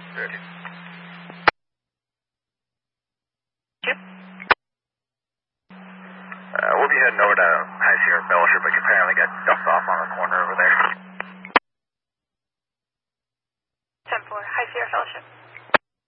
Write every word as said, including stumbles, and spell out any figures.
thirty. Yep. Uh, we'll be heading over to High Sierra Fellowship, but you apparently got dumped off on the corner over there. ten four, High Sierra Fellowship.